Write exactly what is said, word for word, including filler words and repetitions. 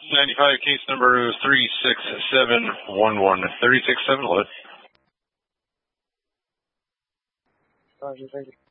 ninety-five, case number three six seven one one. three six seven, Load. Roger, thank you.